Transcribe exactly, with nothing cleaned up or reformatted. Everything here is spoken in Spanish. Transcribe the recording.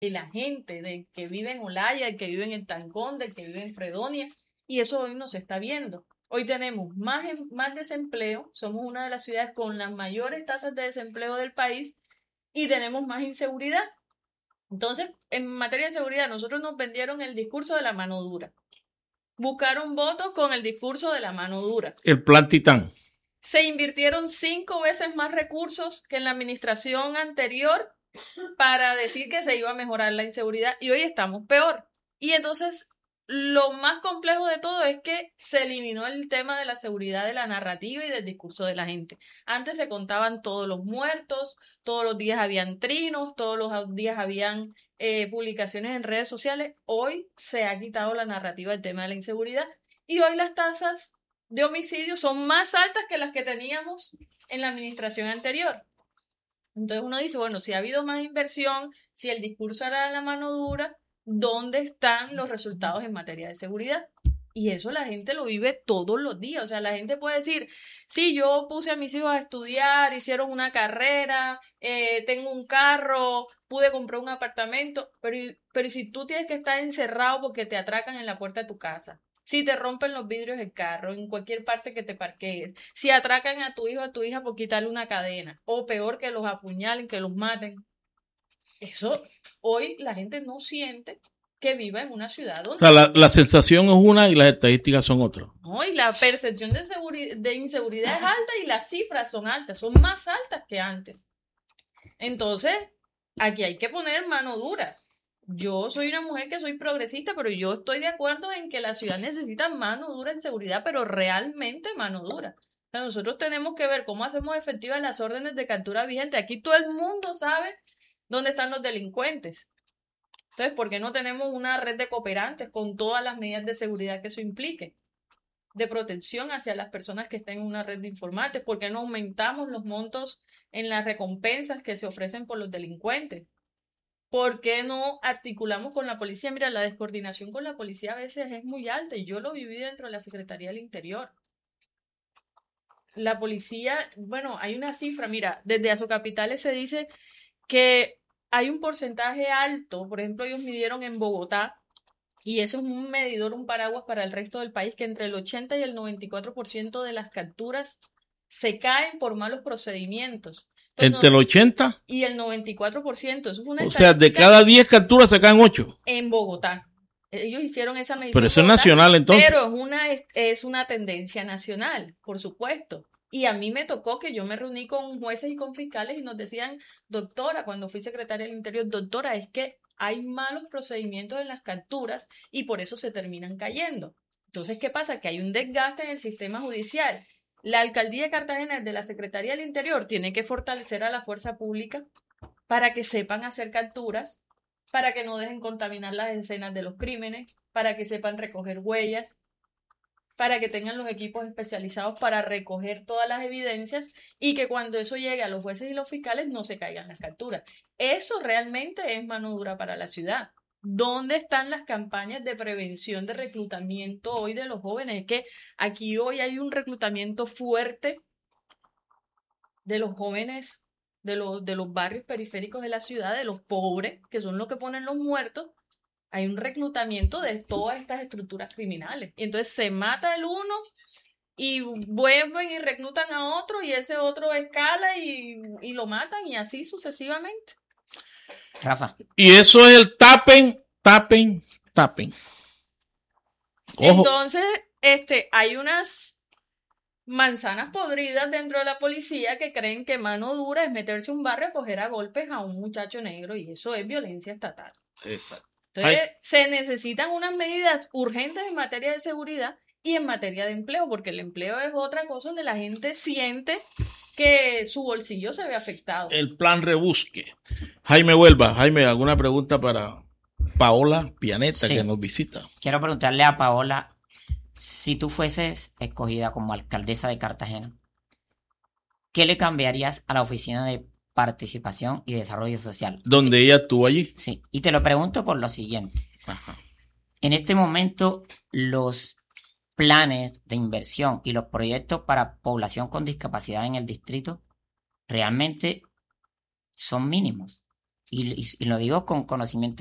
de la gente, de que vive en Olaya, de que vive en el Tancón, de que vive en Fredonia, y eso hoy no se está viendo. Hoy tenemos más, más desempleo, somos una de las ciudades con las mayores tasas de desempleo del país y tenemos más inseguridad. Entonces, en materia de seguridad, nosotros nos vendieron el discurso de la mano dura. Buscaron votos con el discurso de la mano dura. El plan Titán. Se invirtieron cinco veces más recursos que en la administración anterior para decir que se iba a mejorar la inseguridad y hoy estamos peor. Y entonces lo más complejo de todo es que se eliminó el tema de la seguridad de la narrativa y del discurso de la gente. Antes se contaban todos los muertos, todos los días habían trinos, todos los días habían eh, publicaciones en redes sociales. Hoy se ha quitado la narrativa del tema de la inseguridad y hoy las tasas de homicidios son más altas que las que teníamos en la administración anterior. Entonces uno dice, bueno, si ha habido más inversión, si el discurso era de la mano dura, ¿dónde están los resultados en materia de seguridad? Y eso la gente lo vive todos los días. O sea, la gente puede decir, sí, yo puse a mis hijos a estudiar, hicieron una carrera, eh, tengo un carro, pude comprar un apartamento, pero, pero si tú tienes que estar encerrado porque te atracan en la puerta de tu casa, si te rompen los vidrios del carro, en cualquier parte que te parquees, si atracan a tu hijo o a tu hija por quitarle una cadena, o peor que los apuñalen, que los maten. Eso hoy la gente no siente que viva en una ciudad donde... O sea, la, la sensación es una y las estadísticas son otras. No, y la percepción de, seguri- de inseguridad es alta y las cifras son altas, son más altas que antes. Entonces, aquí hay que poner mano dura. Yo soy una mujer que soy progresista, pero yo estoy de acuerdo en que la ciudad necesita mano dura en seguridad, pero realmente mano dura. O sea, nosotros tenemos que ver cómo hacemos efectivas las órdenes de captura vigentes. Aquí todo el mundo sabe dónde están los delincuentes. Entonces, ¿por qué no tenemos una red de cooperantes con todas las medidas de seguridad que eso implique? De protección hacia las personas que estén en una red de informantes. ¿Por qué no aumentamos los montos en las recompensas que se ofrecen por los delincuentes? ¿Por qué no articulamos con la policía? Mira, la descoordinación con la policía a veces es muy alta y yo lo viví dentro de la Secretaría del Interior. La policía, bueno, hay una cifra, mira, desde Azocapitales se dice que hay un porcentaje alto, por ejemplo, ellos midieron en Bogotá, y eso es un medidor, un paraguas para el resto del país, que entre el ochenta y el noventa y cuatro por ciento de las capturas se caen por malos procedimientos. Entonces, ¿Entre el ochenta? Y el noventa y cuatro por ciento. Eso es una o sea, de cada diez capturas se caen ocho. En Bogotá. Ellos hicieron esa medición. Pero eso es nacional, entonces. Pero es una, es una tendencia nacional, por supuesto. Y a mí me tocó que yo me reuní con jueces y con fiscales y nos decían, doctora, cuando fui secretaria del Interior, doctora, es que hay malos procedimientos en las capturas y por eso se terminan cayendo. Entonces, ¿qué pasa? Que hay un desgaste en el sistema judicial. La alcaldía de Cartagena, de la Secretaría del Interior, tiene que fortalecer a la fuerza pública para que sepan hacer capturas, para que no dejen contaminar las escenas de los crímenes, para que sepan recoger huellas, para que tengan los equipos especializados para recoger todas las evidencias y que cuando eso llegue a los jueces y los fiscales no se caigan las capturas. Eso realmente es mano dura para la ciudad. ¿Dónde están las campañas de prevención de reclutamiento hoy de los jóvenes? Es que aquí hoy hay un reclutamiento fuerte de los jóvenes de los, de los barrios periféricos de la ciudad, de los pobres, que son los que ponen los muertos. Hay un reclutamiento de todas estas estructuras criminales. Y entonces se mata el uno y vuelven y reclutan a otro y ese otro escala y, y lo matan y así sucesivamente. Rafa. Y eso es el tapen, tapen, tapen. Ojo. Entonces, este, hay unas manzanas podridas dentro de la policía que creen que mano dura es meterse a un barrio a coger a golpes a un muchacho negro y eso es violencia estatal. Exacto. Entonces, Ay. se necesitan unas medidas urgentes en materia de seguridad y en materia de empleo, porque el empleo es otra cosa donde la gente siente que su bolsillo se ve afectado. El plan rebusque. Jaime Huelva, Jaime, ¿alguna pregunta para Paola Pianeta, sí, que nos visita? Quiero preguntarle a Paola, si tú fueses escogida como alcaldesa de Cartagena, ¿qué le cambiarías a la oficina de Participación y Desarrollo Social? ¿Donde ella estuvo allí? Sí, y te lo pregunto por lo siguiente. Ajá. En este momento, los planes de inversión y los proyectos para población con discapacidad en el distrito realmente son mínimos. y, y- y lo digo con conocimiento